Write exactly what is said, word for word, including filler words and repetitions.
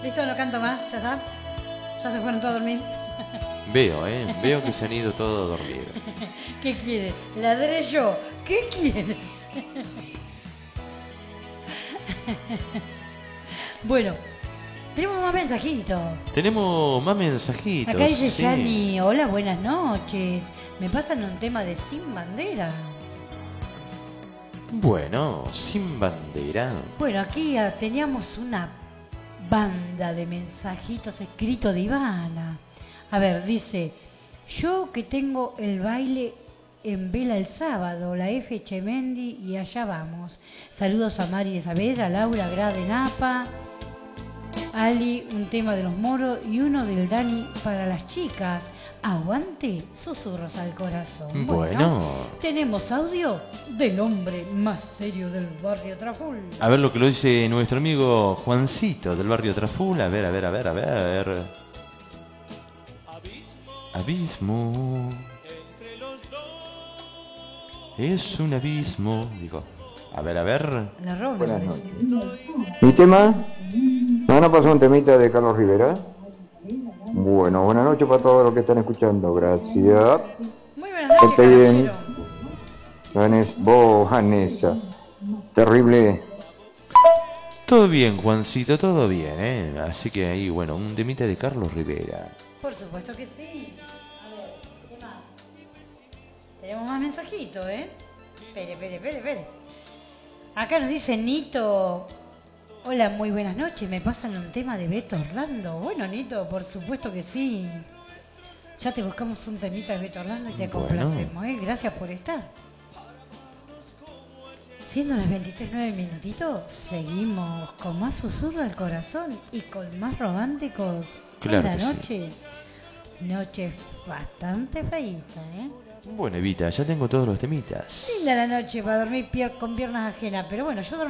Listo, no canto más, ya está. Ya se fueron todos a dormir. Veo, ¿eh? Veo que se han ido todos a dormir. ¿Qué quiere? Ladré yo. ¿Qué quiere? Bueno, tenemos más mensajitos. Tenemos más mensajitos. Acá dice sí. Yani, hola, buenas noches. Me pasan un tema de Sin Bandera. Bueno, Sin Bandera. Bueno, aquí ah, teníamos una banda de mensajitos escritos de Ivana. A ver, dice, yo que tengo el baile en Vela el sábado, la F. Chemendi y allá vamos. Saludos a Mari de Saavedra, Laura Gra de Napa, Ali, un tema de los moros y uno del Dani para las chicas. Aguante, susurros al corazón. Bueno. Tenemos audio del hombre más serio del barrio Traful. A ver lo que lo dice nuestro amigo Juancito del barrio Traful. A ver, a ver, a ver, a ver. Abismo. Es un abismo. Digo, a ver, a ver. La roba. Buenas noches. Mi tema, ¿me van a pasar un temita de Carlos Rivera? Bueno, buenas noches para todos los que están escuchando, gracias. Muy buenas noches, Esté bien. caballero. Vanessa, vos, Vanessa. Terrible. Todo bien, Juancito, todo bien, ¿eh? Así que ahí, bueno, un temita de Carlos Rivera. Por supuesto que sí. A ver, ¿qué más? Tenemos más mensajitos, ¿eh? Espere, espere, espere, espere. Acá nos dice Nito. Hola, muy buenas noches. ¿Me pasan un tema de Beto Orlando? Bueno, Nito, por supuesto que sí. Ya te buscamos un temita de Beto Orlando y te Bueno. complacemos, ¿eh? Gracias por estar. Siendo las veintitrés nueve minutitos, seguimos con más susurro al corazón y con más románticos. Claro en la que sí. noche. Noche bastante feíta, ¿eh? Bueno, Evita, ya tengo todos los temitas. Linda la noche para dormir pier- con piernas ajenas, pero bueno, yo dormí